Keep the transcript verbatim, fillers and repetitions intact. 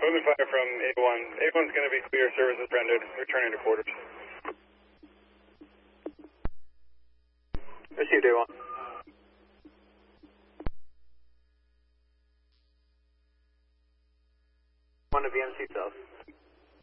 Moving fire from A one. A one's going to be clear, services rendered, returning to quarters. Received A one. One to B M C South.